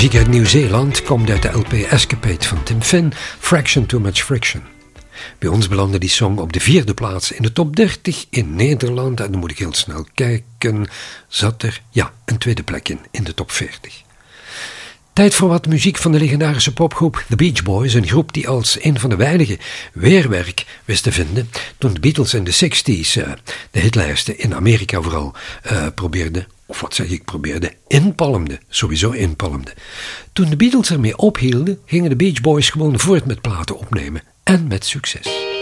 Muziek uit Nieuw-Zeeland komt uit de LP Escapade van Tim Finn, Fraction Too Much Friction. Bij ons belandde die song op de 4e plaats in de top 30 in Nederland. En dan moet ik heel snel kijken, zat er, een tweede plek in de top 40. Tijd voor wat muziek van de legendarische popgroep The Beach Boys, een groep die als een van de weinige weerwerk wist te vinden toen de Beatles in de 60's de hitlijsten in Amerika vooral sowieso inpalmden. Toen de Beatles ermee ophielden, gingen de Beach Boys gewoon voort met platen opnemen en met succes.